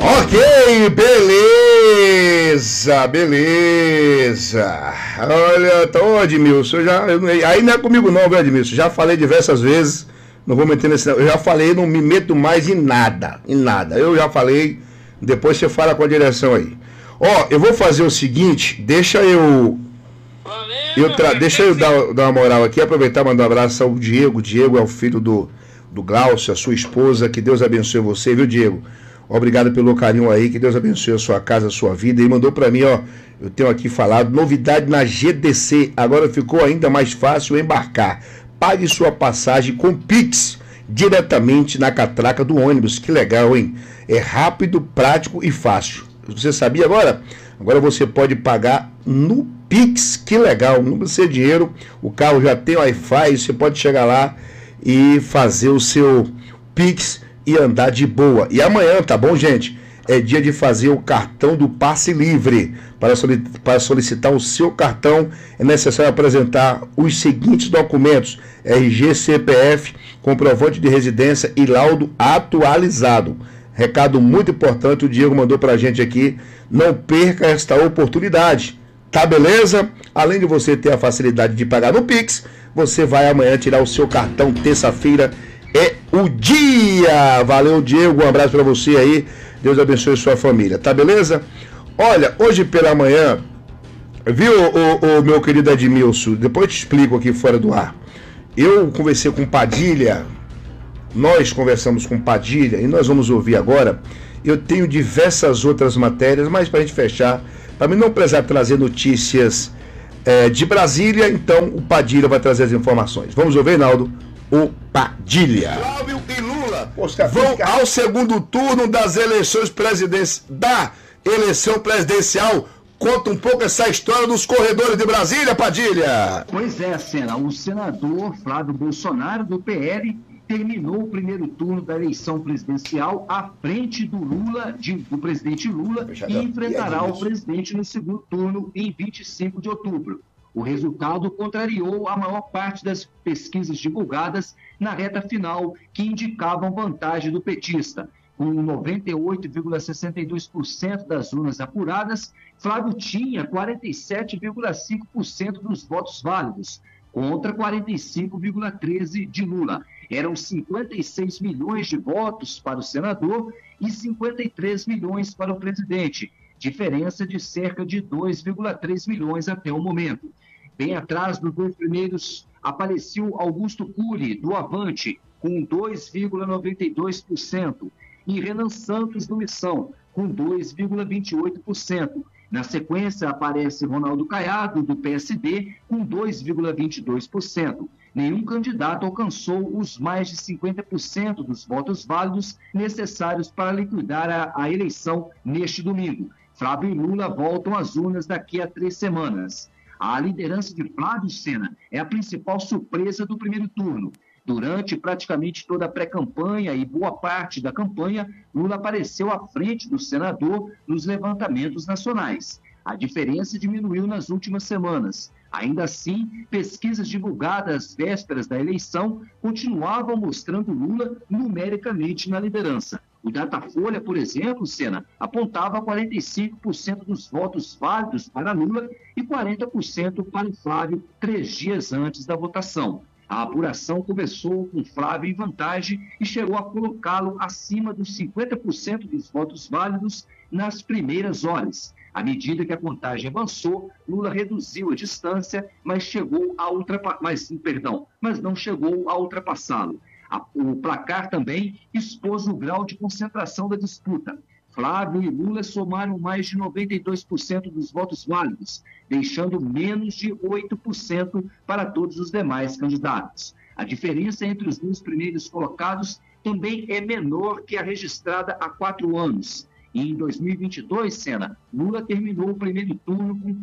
Ok, beleza. Olha, ô Edmilson, aí não é comigo não, viu, Edmilson? Já falei diversas vezes, não vou meter nesse... Eu já falei, não me meto mais em nada. Eu já falei, depois você fala com a direção aí. Ó, eu vou fazer o seguinte, deixa eu dar uma moral aqui, aproveitar e mandar um abraço ao Diego. Diego é o filho do Glaucio, a sua esposa, que Deus abençoe você, viu, Diego? Obrigado pelo carinho aí, que Deus abençoe a sua casa, a sua vida. E mandou pra mim, ó, eu tenho aqui falado, novidade na GDC, agora ficou ainda mais fácil embarcar. Pague sua passagem com Pix, diretamente na catraca do ônibus. Que legal, hein? É rápido, prático e fácil. Você sabia agora? Agora você pode pagar no Pix, que legal, não precisa de dinheiro, o carro já tem Wi-Fi, você pode chegar lá e fazer o seu Pix e andar de boa. E amanhã, tá bom, gente? É dia de fazer o cartão do passe livre. Para solicitar o seu cartão, é necessário apresentar os seguintes documentos: RG, CPF, comprovante de residência e laudo atualizado. Recado muito importante, o Diego mandou pra gente aqui. Não perca esta oportunidade. Tá beleza? Além de você ter a facilidade de pagar no Pix, você vai amanhã tirar o seu cartão. Terça-feira é o dia. Valeu, Diego, um abraço pra você aí, Deus abençoe sua família, tá beleza? Olha, hoje pela manhã, viu, o meu querido Edmilson, depois eu te explico aqui fora do ar. Eu conversei com Padilha, nós conversamos com Padilha e nós vamos ouvir agora. Eu tenho diversas outras matérias, mas pra gente fechar, para mim não precisar trazer notícias de Brasília, então o Padilha vai trazer as informações. Vamos ouvir, Naldo? O Padilha. Flávio e Lula vão ao segundo turno das eleições da eleição presidencial. Conta um pouco essa história dos corredores de Brasília, Padilha. Pois é, Sena. O senador Flávio Bolsonaro, do PL, terminou o primeiro turno da eleição presidencial à frente do presidente Lula, e enfrentará o presidente no segundo turno em 25 de outubro. O resultado contrariou a maior parte das pesquisas divulgadas na reta final, que indicavam vantagem do petista. Com 98,62% das urnas apuradas, Flávio tinha 47,5% dos votos válidos, contra 45,13% de Lula. Eram 56 milhões de votos para o senador e 53 milhões para o presidente, diferença de cerca de 2,3 milhões até o momento. Bem atrás dos dois primeiros apareceu Augusto Cury, do Avante, com 2,92%, e Renan Santos, do Missão, com 2,28%. Na sequência, aparece Ronaldo Caiado, do PSD, com 2,22%. Nenhum candidato alcançou os mais de 50% dos votos válidos necessários para liquidar a eleição neste domingo. Flávio e Lula voltam às urnas daqui a 3 semanas. A liderança de Flávio, Sena, é a principal surpresa do primeiro turno. Durante praticamente toda a pré-campanha e boa parte da campanha, Lula apareceu à frente do senador nos levantamentos nacionais. A diferença diminuiu nas últimas semanas. Ainda assim, pesquisas divulgadas às vésperas da eleição continuavam mostrando Lula numericamente na liderança. O Datafolha, por exemplo, Sena, apontava 45% dos votos válidos para Lula e 40% para Flávio 3 dias antes da votação. A apuração começou com Flávio em vantagem e chegou a colocá-lo acima dos 50% dos votos válidos nas primeiras horas. À medida que a contagem avançou, Lula reduziu a distância, mas não chegou a ultrapassá-lo. O placar também expôs o grau de concentração da disputa. Flávio e Lula somaram mais de 92% dos votos válidos, deixando menos de 8% para todos os demais candidatos. A diferença entre os dois primeiros colocados também é menor que a registrada há 4 anos. E em 2022, Sena, Lula terminou o primeiro turno com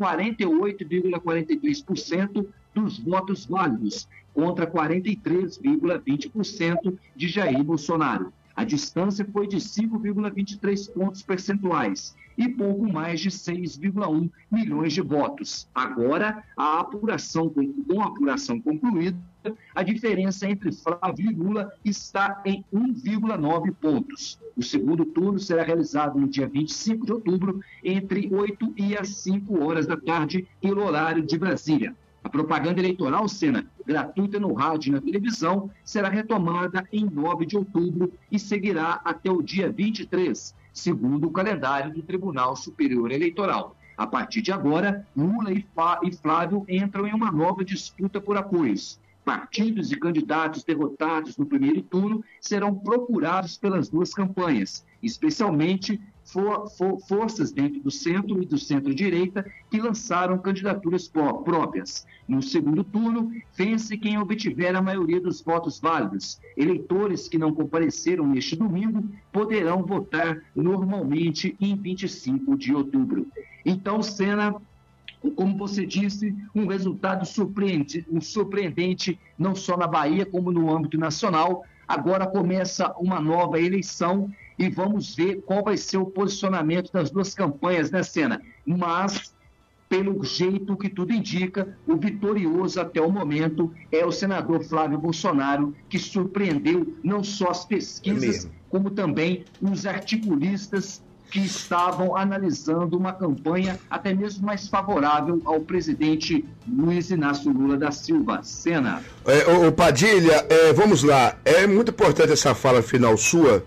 48,43% dos votos válidos, contra 43,20% de Jair Bolsonaro. A distância foi de 5,23 pontos percentuais e pouco mais de 6,1 milhões de votos. Agora, com a apuração concluída, a diferença entre Flávio e Lula está em 1,9 pontos. O segundo turno será realizado no dia 25 de outubro, entre 8 e as 5 horas da tarde, pelo horário de Brasília. A propaganda eleitoral, Sena, gratuita no rádio e na televisão, será retomada em 9 de outubro e seguirá até o dia 23, segundo o calendário do Tribunal Superior Eleitoral. A partir de agora, Lula e Flávio entram em uma nova disputa por apoios. Partidos e candidatos derrotados no primeiro turno serão procurados pelas duas campanhas, especialmente forças dentro do centro e do centro-direita que lançaram candidaturas próprias. No segundo turno, vence quem obtiver a maioria dos votos válidos. Eleitores que não compareceram neste domingo poderão votar normalmente em 25 de outubro. Então, Sena, como você disse, um resultado surpreendente, não só na Bahia, como no âmbito nacional. Agora começa uma nova eleição e vamos ver qual vai ser o posicionamento das duas campanhas, né, Sena? Mas, pelo jeito que tudo indica, o vitorioso até o momento é o senador Flávio Bolsonaro, que surpreendeu não só as pesquisas, como também os articulistas que estavam analisando uma campanha até mesmo mais favorável ao presidente Luiz Inácio Lula da Silva. Sena. Padilha, vamos lá. É muito importante essa fala final sua.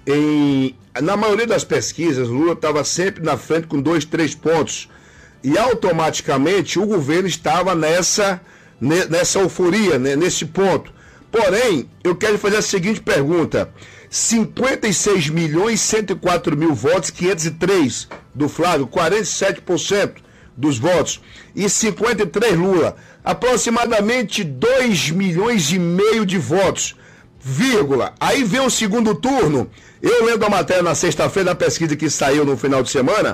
Na maioria das pesquisas, Lula estava sempre na frente com 2, 3 pontos. E automaticamente o governo estava nessa euforia, né, nesse ponto. Porém, eu quero fazer a seguinte pergunta. 56 milhões 104 mil votos, 503 do Flávio, 47% dos votos, e 53 Lula, aproximadamente 2 milhões e meio de votos, vírgula. Aí vem o segundo turno. Eu lendo a matéria na sexta-feira, na pesquisa que saiu no final de semana,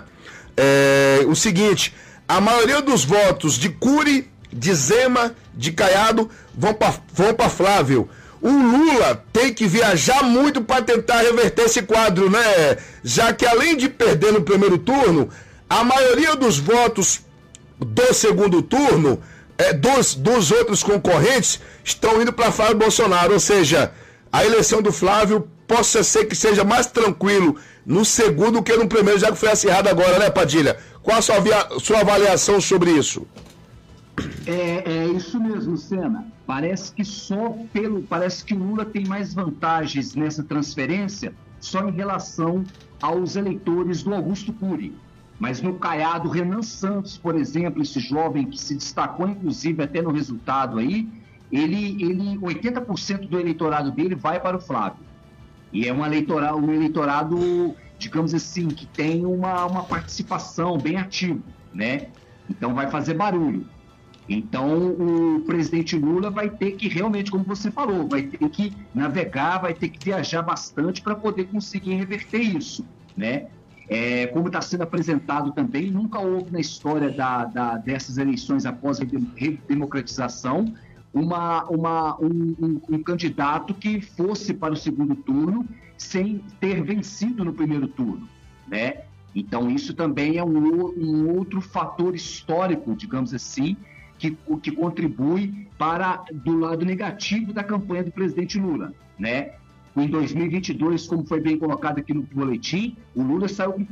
o seguinte: a maioria dos votos de Cury, de Zema, de Caiado vão para Flávio. O Lula tem que viajar muito para tentar reverter esse quadro, né? Já que além de perder no primeiro turno, a maioria dos votos do segundo turno, dos outros concorrentes, estão indo para Flávio Bolsonaro. Ou seja, a eleição do Flávio possa ser que seja mais tranquilo no segundo que no primeiro, já que foi acirrado agora, né, Padilha? Qual a sua avaliação sobre isso? É isso mesmo, Sena. Parece que o Lula tem mais vantagens nessa transferência só em relação aos eleitores do Augusto Cury. Mas no Caiado, Renan Santos, por exemplo, esse jovem que se destacou, inclusive, até no resultado aí, 80% do eleitorado dele vai para o Flávio. E é um eleitorado, digamos assim, que tem uma participação bem ativa, né? Então vai fazer barulho. Então, o presidente Lula vai ter que realmente, como você falou, vai ter que navegar, vai ter que viajar bastante para poder conseguir reverter isso, né? Como está sendo apresentado também, nunca houve na história dessas eleições após a redemocratização um candidato que fosse para o segundo turno sem ter vencido no primeiro turno, né? Então, isso também é um outro fator histórico, digamos assim, que contribui do lado negativo da campanha do presidente Lula, né? Em 2022, como foi bem colocado aqui no boletim, o Lula saiu com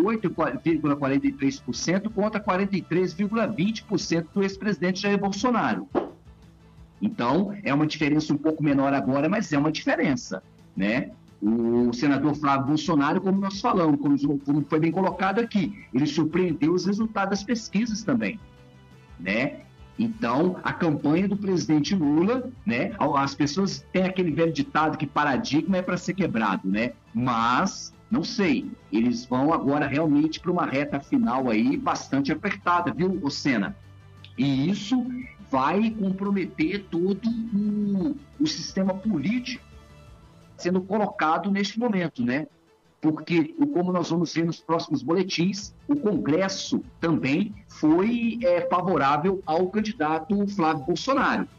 48,43% contra 43,20% do ex-presidente Jair Bolsonaro. Então, é uma diferença um pouco menor agora, mas é uma diferença, né? O senador Flávio Bolsonaro, como nós falamos, como foi bem colocado aqui, ele surpreendeu os resultados das pesquisas também, né? Então, a campanha do presidente Lula, né? As pessoas têm aquele velho ditado que paradigma é para ser quebrado, né? Mas, não sei, eles vão agora realmente para uma reta final aí bastante apertada, viu, Sena? E isso vai comprometer todo o sistema político sendo colocado neste momento, né? Porque, como nós vamos ver nos próximos boletins, o Congresso também foi favorável ao candidato Flávio Bolsonaro.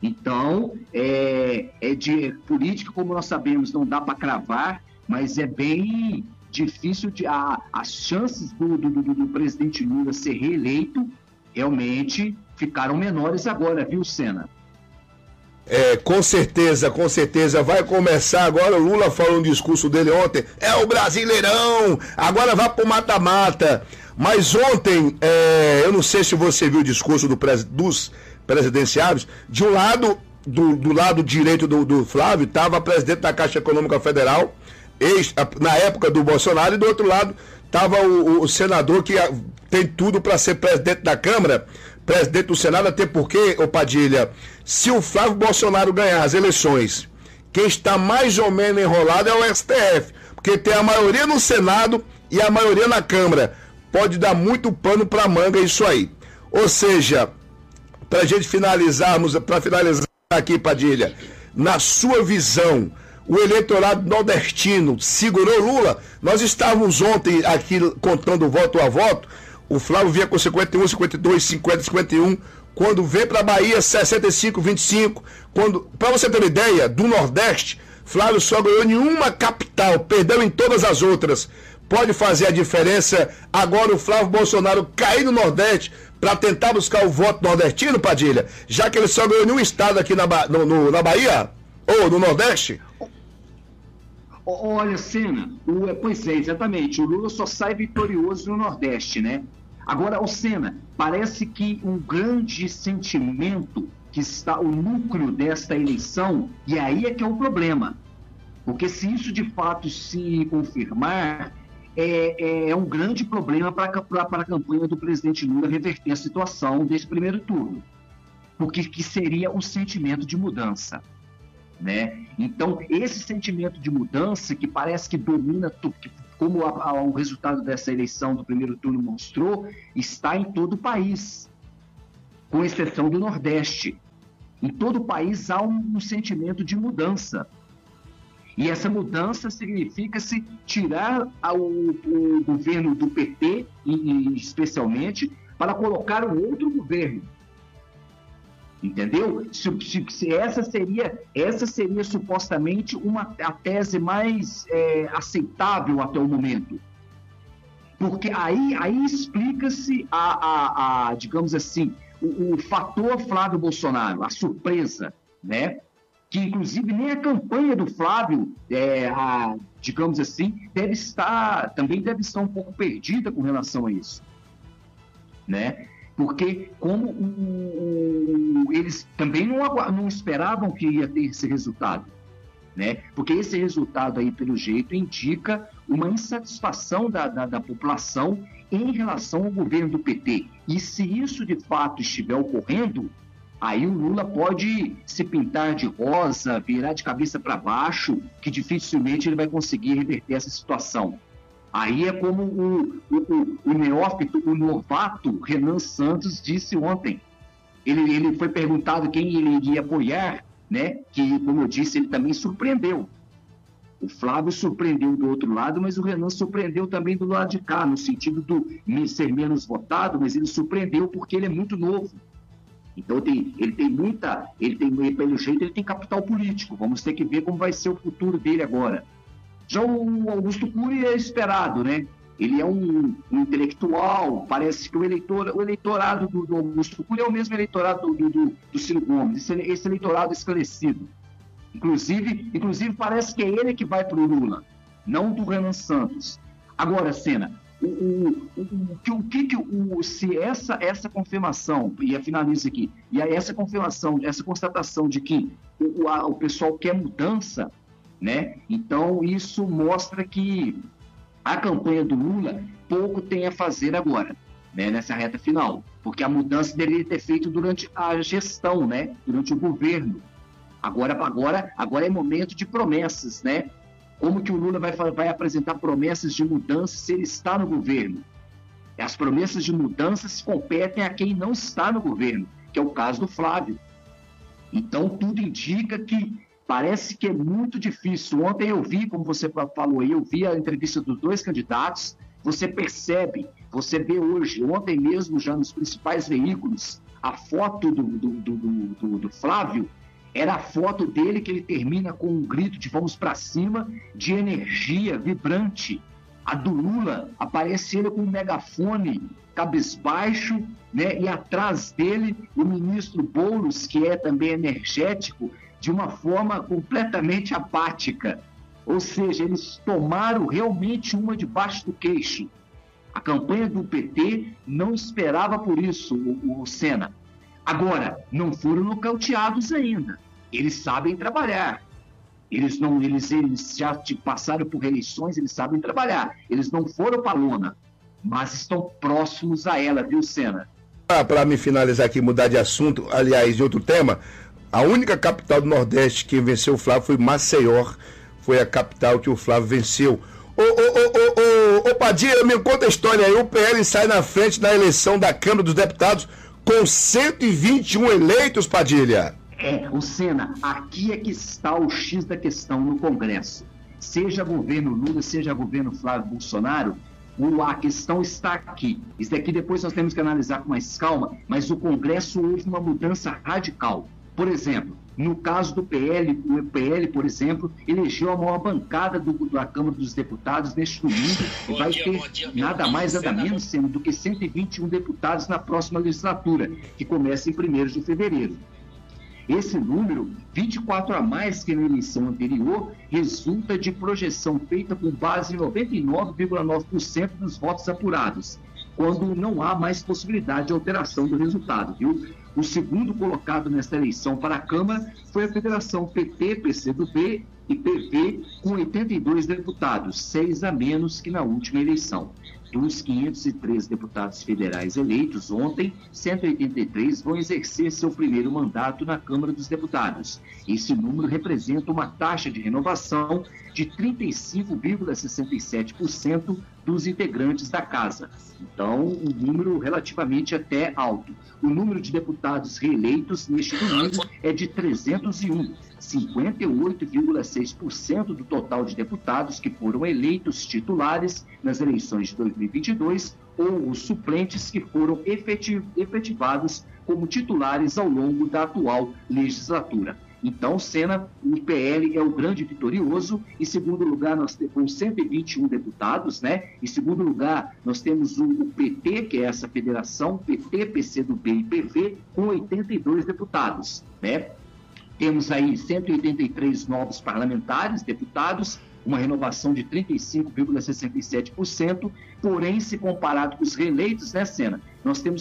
Então, de política, como nós sabemos, não dá para cravar, mas é bem difícil, as chances do presidente Lula ser reeleito realmente ficaram menores agora, viu, Sena? Com certeza, com certeza. Vai começar agora. O Lula falou no discurso dele ontem: é o Brasileirão, agora vai pro mata-mata. Mas ontem, eu não sei se você viu o discurso dos presidenciários. De um lado, do lado direito do Flávio, estava a presidente da Caixa Econômica Federal, na época do Bolsonaro, e do outro lado estava o senador que tem tudo para ser presidente da Câmara, presidente do Senado, até porque, ô Padilha, se o Flávio Bolsonaro ganhar as eleições, quem está mais ou menos enrolado é o STF, porque tem a maioria no Senado e a maioria na Câmara. Pode dar muito pano para manga isso aí. Ou seja, para a gente finalizar aqui, Padilha, na sua visão, o eleitorado nordestino segurou Lula? Nós estávamos ontem aqui contando voto a voto. O Flávio vinha com 51, 52, 50, 51. Quando vem para a Bahia, 65, 25. Para você ter uma ideia, do Nordeste, Flávio só ganhou em uma capital, perdeu em todas as outras. Pode fazer a diferença agora o Flávio Bolsonaro cair no Nordeste para tentar buscar o voto nordestino, Padilha? Já que ele só ganhou em um estado aqui na Bahia? Ou no Nordeste? Olha, Sena, pois é, exatamente, o Lula só sai vitorioso no Nordeste, né? Agora, Sena, parece que um grande sentimento que está o núcleo desta eleição, e aí é que é o problema, porque se isso de fato se confirmar, é um grande problema para a campanha do presidente Lula reverter a situação desse primeiro turno, porque que seria o sentimento de mudança. Né? Então, esse sentimento de mudança que parece que domina tudo, como o resultado dessa eleição do primeiro turno mostrou, está em todo o país, com exceção do Nordeste. Em todo o país há um sentimento de mudança. E essa mudança significa-se tirar o governo do PT, especialmente, para colocar um outro governo. Entendeu? Essa seria supostamente a tese mais aceitável até o momento. Porque aí explica-se digamos assim, o fator Flávio Bolsonaro, a surpresa, né? Que inclusive nem a campanha do Flávio, digamos assim, também deve estar um pouco perdida com relação a isso, né? Porque como eles também não esperavam que ia ter esse resultado, né? Porque esse resultado aí, pelo jeito, indica uma insatisfação da população em relação ao governo do PT. E se isso de fato estiver ocorrendo, aí o Lula pode se pintar de rosa, virar de cabeça para baixo, que dificilmente ele vai conseguir reverter essa situação. Aí é como o neófito, o novato Renan Santos disse ontem. Ele foi perguntado quem ele iria apoiar, né? Que, como eu disse, ele também surpreendeu. O Flávio surpreendeu do outro lado, mas o Renan surpreendeu também do lado de cá, no sentido de ser menos votado, mas ele surpreendeu porque ele é muito novo. Então pelo jeito, ele tem capital político. Vamos ter que ver como vai ser o futuro dele agora. Já o Augusto Cury é esperado, né? Ele é um intelectual, parece que o eleitorado do Augusto Cury é o mesmo eleitorado do Ciro Gomes, esse eleitorado esclarecido. Inclusive parece que é ele que vai para o Lula, não do Renan Santos. Agora, Sena, se essa confirmação, e eu finalizo aqui, e essa confirmação, essa constatação de que o pessoal quer mudança, né? Então isso mostra que a campanha do Lula pouco tem a fazer agora, né? Nessa reta final, porque a mudança deveria ter feito durante a gestão, né? Durante o governo. Agora é momento de promessas, né? Como que o Lula vai apresentar promessas de mudança se ele está no governo? As promessas de mudança se competem a quem não está no governo, que é o caso do Flávio. Então tudo indica que parece que é muito difícil. Ontem eu vi, como você falou aí, eu vi a entrevista dos dois candidatos, você percebe, você vê hoje, ontem mesmo já nos principais veículos, a foto do Flávio era a foto dele que ele termina com um grito de vamos para cima, de energia vibrante. A do Lula aparece ele com um megafone cabisbaixo, né? E atrás dele o ministro Boulos, que é também energético, de uma forma completamente apática. Ou seja, eles tomaram realmente uma debaixo do queixo. A campanha do PT não esperava por isso, o Sena. Agora, não foram nocauteados ainda. Eles sabem trabalhar. Eles já passaram por reeleições, eles sabem trabalhar. Eles não foram para a lona, mas estão próximos a ela, viu, Sena? Para me finalizar aqui, mudar de assunto, aliás, de outro tema, a única capital do Nordeste que venceu o Flávio foi Maceió. Foi a capital que o Flávio venceu. Ô Padilha, me conta a história aí. O PL sai na frente na eleição da Câmara dos Deputados com 121 eleitos, Padilha. O Sena, aqui é que está o X da questão no Congresso. Seja governo Lula, seja governo Flávio Bolsonaro, a questão está aqui. Isso daqui depois nós temos que analisar com mais calma, mas o Congresso houve uma mudança radical. Por exemplo, no caso do PL, o PL, por exemplo, elegeu a maior bancada da Câmara dos Deputados neste domingo e vai ter nada mais, nada menos sendo do que 121 deputados na próxima legislatura, que começa em 1º de fevereiro. Esse número, 24 a mais que na eleição anterior, resulta de projeção feita com base em 99,9% dos votos apurados, quando não há mais possibilidade de alteração do resultado, viu? O segundo colocado nesta eleição para a Câmara foi a Federação PT, PCdoB e PV, com 82 deputados, 6 a menos que na última eleição. Dos 503 deputados federais eleitos ontem, 183 vão exercer seu primeiro mandato na Câmara dos Deputados. Esse número representa uma taxa de renovação de 35,67% dos integrantes da Casa. Então, um número relativamente até alto. O número de deputados reeleitos neste domingo é de 301, 58,6% do total de deputados que foram eleitos titulares nas eleições de 2022 ou os suplentes que foram efetivados como titulares ao longo da atual legislatura. Então, Sena, o PL é o grande vitorioso. Em segundo lugar, nós temos 121 deputados, né? Em segundo lugar, nós temos o PT, que é essa federação, PT, PCdoB e PV, com 82 deputados, né? Temos aí 183 novos parlamentares, deputados, uma renovação de 35,67%, porém, se comparado com os reeleitos, né, Sena? Nós temos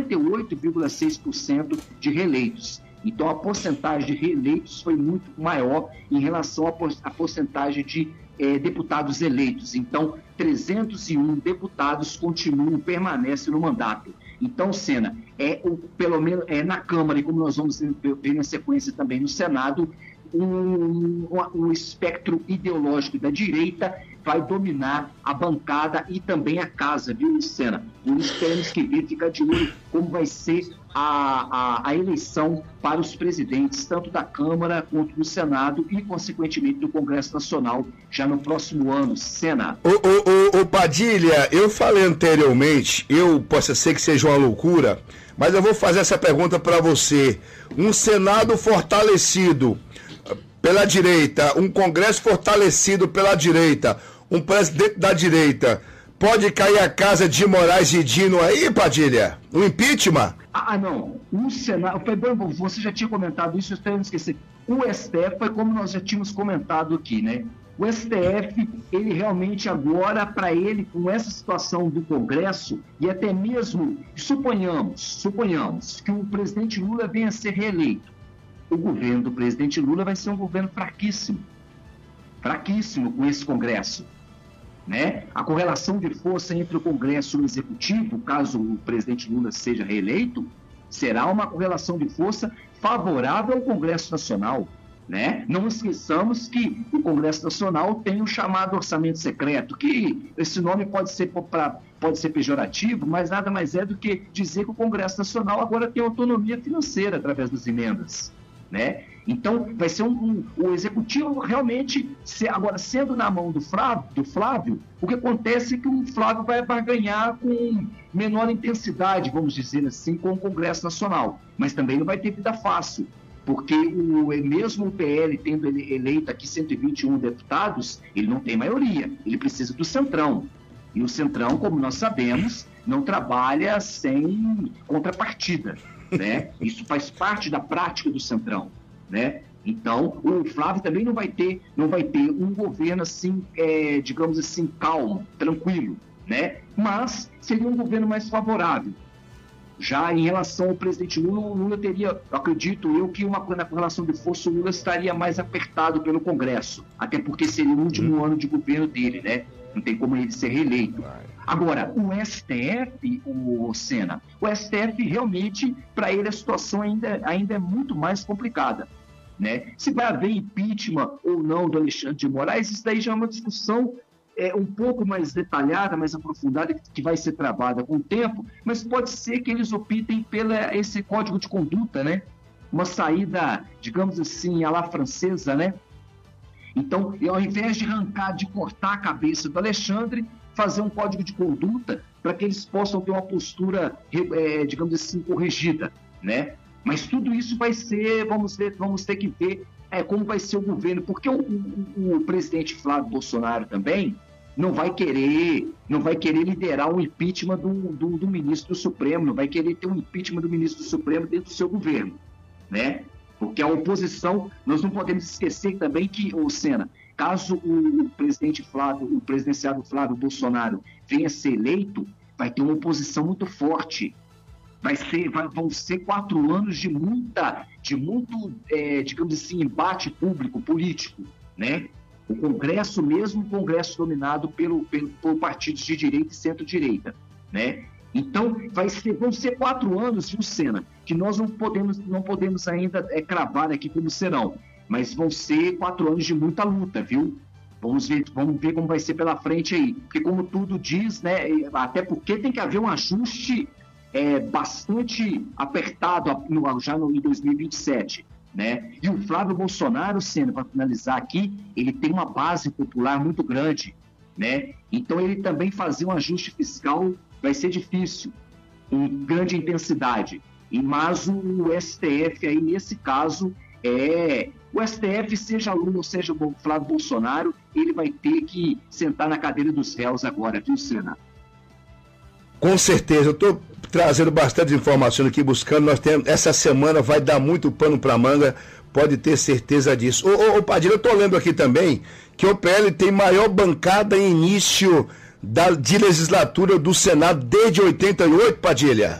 58,6% de reeleitos. Então, a porcentagem de reeleitos foi muito maior em relação à porcentagem de deputados eleitos. Então, 301 deputados permanecem no mandato. Então, Sena, pelo menos na Câmara, e como nós vamos ver na sequência também no Senado, um espectro ideológico da direita vai dominar a bancada e também a casa, viu, Sena? Por isso temos que ver, ficar de olho como vai ser a eleição para os presidentes, tanto da Câmara quanto do Senado e, consequentemente, do Congresso Nacional, já no próximo ano, Sena. Ô Padilha, eu falei anteriormente, possa ser que seja uma loucura, mas eu vou fazer essa pergunta para você. Um Senado fortalecido pela direita, um Congresso fortalecido pela direita, um presidente da direita, pode cair a casa de Moraes e Dino aí, Padilha? Um impeachment? Não. O Senado, você já tinha comentado isso, eu estou esquecendo. O STF foi como nós já tínhamos comentado aqui, né? O STF, ele realmente agora, para ele, com essa situação do Congresso, e até mesmo, suponhamos que o presidente Lula venha a ser reeleito. O governo do presidente Lula vai ser um governo fraquíssimo com esse Congresso, né? A correlação de força entre o Congresso e o Executivo, caso o presidente Lula seja reeleito, será uma correlação de força favorável ao Congresso Nacional, né? Não esqueçamos que o Congresso Nacional tem o chamado orçamento secreto, que esse nome pode ser pejorativo, mas nada mais é do que dizer que o Congresso Nacional agora tem autonomia financeira através das emendas, né? Então, vai ser o executivo realmente, agora, sendo na mão do Flávio, o que acontece é que o Flávio vai barganhar com menor intensidade, vamos dizer assim, com o Congresso Nacional. Mas também não vai ter vida fácil, porque mesmo o PL tendo eleito aqui 121 deputados, ele não tem maioria, ele precisa do Centrão. E o Centrão, como nós sabemos, não trabalha sem contrapartida, né? Isso faz parte da prática do Centrão, né? Então, o Flávio também não vai ter um governo assim, digamos assim, calmo, tranquilo, né? Mas seria um governo mais favorável. Já em relação ao presidente Lula, o Lula teria, acredito eu, que na relação de força, o Lula estaria mais apertado pelo Congresso, até porque seria o último ano de governo dele, né? Não tem como ele ser reeleito. Agora, o STF, o STF realmente, para ele a situação ainda é muito mais complicada, né? Se vai haver impeachment ou não do Alexandre de Moraes, isso daí já é uma discussão um pouco mais detalhada, mais aprofundada, que vai ser travada com o tempo, mas pode ser que eles optem esse código de conduta, né? Uma saída, digamos assim, à la francesa, né? Então, ao invés de cortar a cabeça do Alexandre, fazer um código de conduta para que eles possam ter uma postura, digamos assim, corrigida, né? Mas tudo isso vai ser, vamos ter que ver como vai ser o governo, porque o presidente Flávio Bolsonaro também não vai querer liderar o impeachment do ministro do Supremo, não vai querer ter um impeachment do ministro do Supremo dentro do seu governo, né? Porque a oposição, nós não podemos esquecer também que, caso o presidenciável Flávio Bolsonaro venha a ser eleito, vai ter uma oposição muito forte. Vão ser 4 anos de muito, digamos assim, embate público, político, né? O Congresso dominado por partidos de direita e centro-direita, né? Então, vão ser 4 anos, viu, Sena, que nós não podemos ainda cravar aqui como serão, mas vão ser 4 anos de muita luta, viu? Vamos ver como vai ser pela frente aí, porque como tudo diz, né, até porque tem que haver um ajuste bastante apertado já em 2027, né? E o Flávio Bolsonaro, Sena, para finalizar aqui, ele tem uma base popular muito grande, né? Então ele também fazer um ajuste fiscal vai ser difícil, em grande intensidade. Mas o STF aí, nesse caso, o STF, seja Lula ou seja o Flávio Bolsonaro, ele vai ter que sentar na cadeira dos réus agora, viu, Sena? Com certeza, eu estou trazendo bastante informação aqui, buscando, essa semana vai dar muito pano para manga, pode ter certeza disso. Ô Padilha, eu estou lendo aqui também que o PL tem maior bancada em início de legislatura do Senado desde 88, Padilha.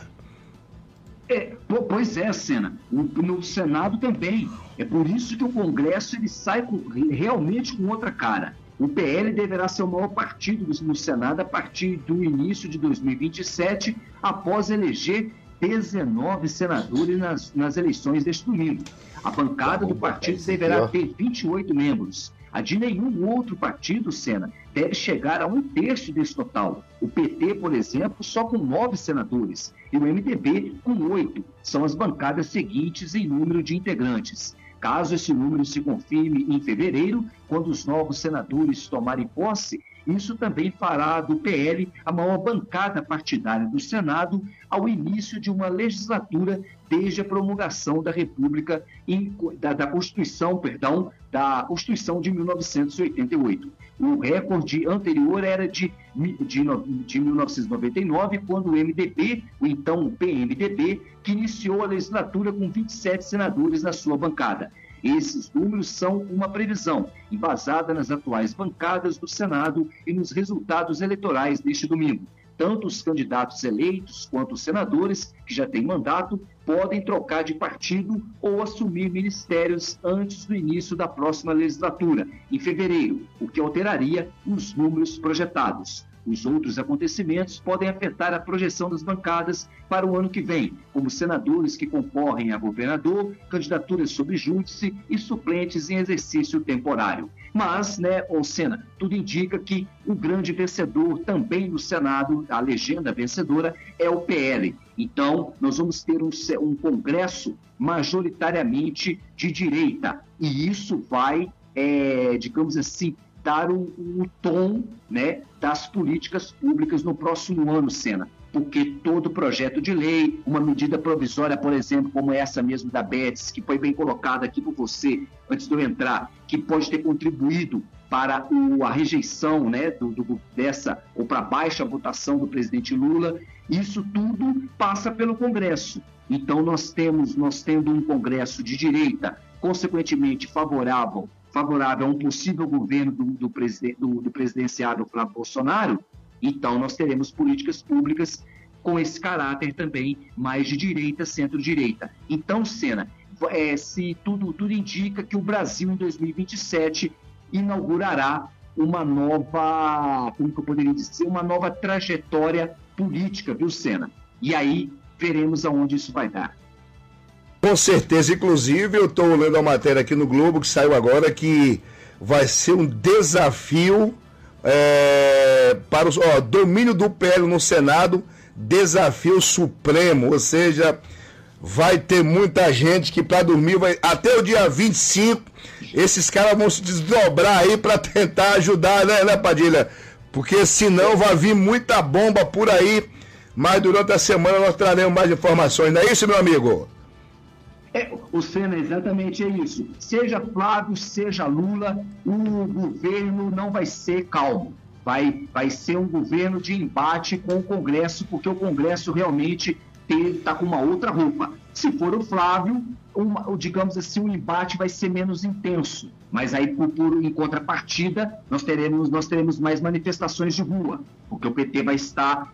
Pois é, Sena, no Senado também. É por isso que o Congresso ele sai realmente com outra cara. O PL deverá ser o maior partido no Senado a partir do início de 2027, após eleger 19 senadores nas eleições deste domingo. A bancada do partido deverá ter 28 membros. A de nenhum outro partido, Sena, deve chegar a 1/3 desse total. O PT, por exemplo, só com 9 senadores, e o MDB com 8. São as bancadas seguintes em número de integrantes. Caso esse número se confirme em fevereiro, quando os novos senadores tomarem posse, isso também fará do PL a maior bancada partidária do Senado ao início de uma legislatura desde a promulgação da República da Constituição de 1988. O recorde anterior era de 1999, quando o MDB, o então PMDB, que iniciou a legislatura com 27 senadores na sua bancada. Esses números são uma previsão, embasada nas atuais bancadas do Senado e nos resultados eleitorais deste domingo. Tanto os candidatos eleitos quanto os senadores, que já têm mandato, podem trocar de partido ou assumir ministérios antes do início da próxima legislatura, em fevereiro, o que alteraria os números projetados. Os outros acontecimentos podem afetar a projeção das bancadas para o ano que vem, como senadores que concorrem a governador, candidaturas sob júdice e suplentes em exercício temporário. Mas, né, Sena, tudo indica que o grande vencedor também no Senado, a legenda vencedora, é o PL. Então, nós vamos ter um Congresso majoritariamente de direita. E isso vai, digamos assim, dar o tom, né, das políticas públicas no próximo ano, Sena. Porque todo projeto de lei, uma medida provisória, por exemplo, como essa mesmo da BETS, que foi bem colocada aqui por você, antes de eu entrar, que pode ter contribuído para a rejeição, né, dessa, ou para a baixa votação do presidente Lula, isso tudo passa pelo Congresso. Então, nós tendo um Congresso de direita, consequentemente favorável a um possível governo do presidenciável Flávio Bolsonaro, então nós teremos políticas públicas com esse caráter também mais de direita, centro-direita. Então, Sena, se tudo indica que o Brasil em 2027 inaugurará uma nova, como que eu poderia dizer, uma nova trajetória política, viu, Sena? E aí veremos aonde isso vai dar. Com certeza, inclusive eu estou lendo a matéria aqui no Globo, que saiu agora, que vai ser um desafio para o domínio do PL no Senado, desafio supremo, ou seja, vai ter muita gente que para dormir, até o dia 25, esses caras vão se desdobrar aí para tentar ajudar, né, Padilha? Porque senão vai vir muita bomba por aí, mas durante a semana nós traremos mais informações, não é isso, meu amigo? O Sena, exatamente é isso. Seja Flávio, seja Lula, o governo não vai ser calmo. Vai ser um governo de embate com o Congresso, porque o Congresso realmente está com uma outra roupa. Se for o Flávio, digamos assim, o embate vai ser menos intenso. Mas aí, em contrapartida, nós teremos mais manifestações de rua, porque o PT vai estar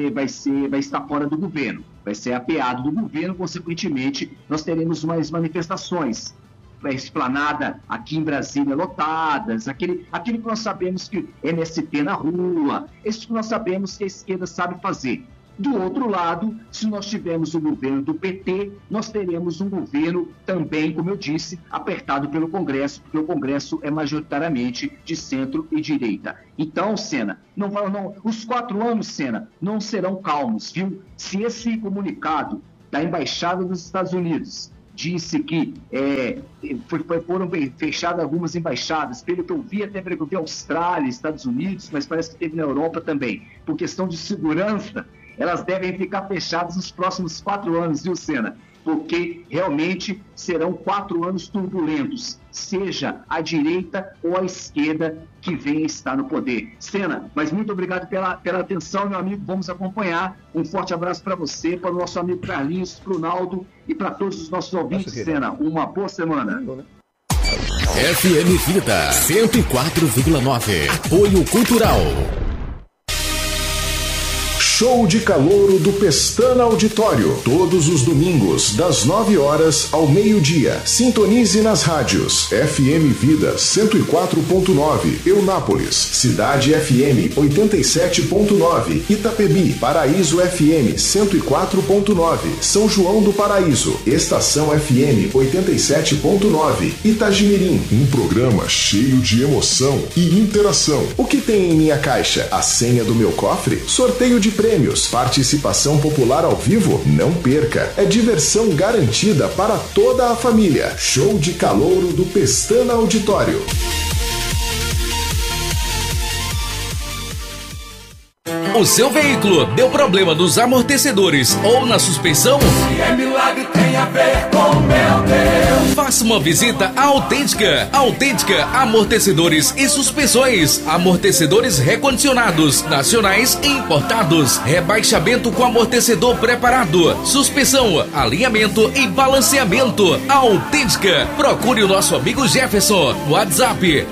fora do governo, vai ser apeado do governo, consequentemente, nós teremos mais manifestações. A esplanada aqui em Brasília lotadas, aquilo que nós sabemos que MST na rua, isso que nós sabemos que a esquerda sabe fazer. Do outro lado, se nós tivermos o governo do PT, nós teremos um governo também, como eu disse, apertado pelo Congresso, porque o Congresso é majoritariamente de centro e direita. Então, Sena, os 4 anos, Sena, não serão calmos, viu? Se esse comunicado da Embaixada dos Estados Unidos disse que foram fechadas algumas embaixadas, pelo que eu vi, até pelo que eu vi, Austrália, Estados Unidos, mas parece que teve na Europa também, por questão de segurança, elas devem ficar fechadas nos próximos 4 anos, viu, Sena? Porque realmente serão 4 anos turbulentos, seja a direita ou a esquerda que venha estar no poder. Sena, mas muito obrigado pela atenção, meu amigo, vamos acompanhar. Um forte abraço para você, para o nosso amigo Carlinhos, para o Naldo e para todos os nossos ouvintes, Sena. Uma boa semana. FM Vida 104,9. Apoio Cultural. Show de Calouro do Pestana Auditório. Todos os domingos, das 9 horas ao meio-dia. Sintonize nas rádios FM Vida 104.9, Eunápolis, Cidade FM 87.9, Itapebi, Paraíso FM 104.9, São João do Paraíso, Estação FM 87.9, Itagimirim. Um programa cheio de emoção e interação. O que tem em minha caixa? A senha do meu cofre? Sorteio de prêmios, participação popular ao vivo? Não perca, é diversão garantida para toda a família. Show de Calouro do Pestana Auditório. O seu veículo deu problema nos amortecedores ou na suspensão? Se é milagre, tem a ver com meu Deus. Faça uma visita à Autêntica. Autêntica Amortecedores e Suspensões. Amortecedores recondicionados, nacionais e importados. Rebaixamento com amortecedor preparado. Suspensão, alinhamento e balanceamento. Autêntica. Procure o nosso amigo Jefferson. WhatsApp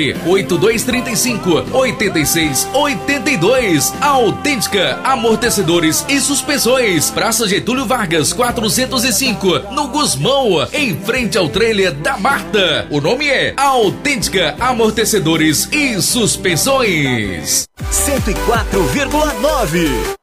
98235-8682. Autêntica Amortecedores e Suspensões. Praça Getúlio Vargas, 405, no Gusmão, em frente ao trailer da Marta. O nome é Autêntica Amortecedores e Suspensões. 104,9.